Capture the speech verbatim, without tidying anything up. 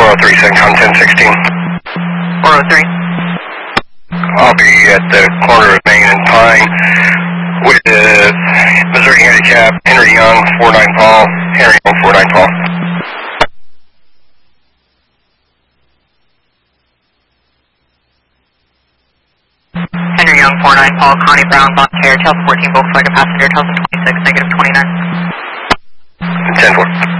oh three, CENTCOM ten sixteen. four oh three. I'll be at the corner of Main and Pine with Missouri Handicap, Henry Young, four nine Paul, Henry Young, four nine Paul. Henry Young, four nine Paul, Connie Brown, Von Taylor, Delta fourteen, Volkswagen passenger, Delta twenty-six, negative twenty-nine. ten four.